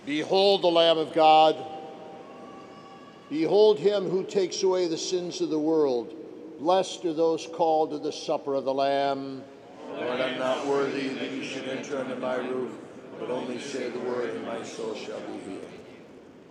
Behold the Lamb of God. Behold him who takes away the sins of the world. Blessed are those called to the supper of the Lamb. Lord, I'm not worthy that you should enter under my roof, but only say the word and my soul shall be healed.